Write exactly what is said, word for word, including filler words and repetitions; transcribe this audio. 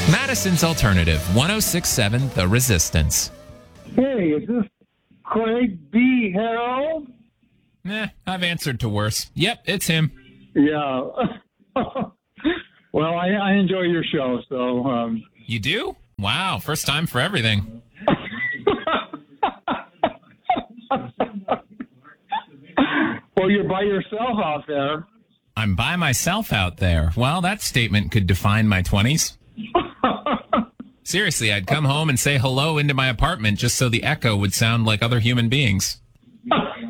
Madison's Alternative, one oh six point seven The Resistance. Hey, is this Craig B. Harrell? Nah, I've answered to worse. Yep, it's him. Yeah. Well, I, I enjoy your show, so... Um... You do? Wow, first time for everything. Well, you're by yourself out there. I'm by myself out there. Well, that statement could define my twenties. Seriously, I'd come home and say hello into my apartment just so the echo would sound like other human beings.